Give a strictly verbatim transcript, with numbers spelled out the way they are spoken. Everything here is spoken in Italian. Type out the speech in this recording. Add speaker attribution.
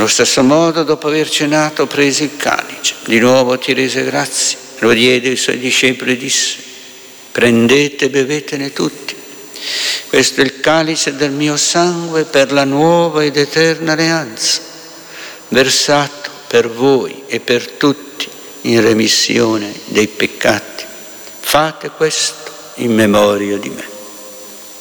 Speaker 1: Allo stesso modo, dopo aver cenato, prese il calice, di nuovo ti rese grazie, lo diede ai suoi discepoli e disse: prendete e bevetene tutti. Questo è il calice del mio sangue per la nuova ed eterna alleanza, versato per voi e per tutti in remissione dei peccati. Fate questo in memoria di me.